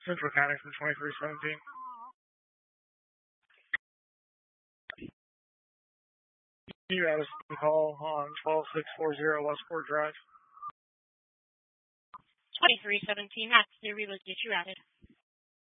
Central County from 2317. You had a call on 12640 Westport Drive. 2317, that's the reload that you added.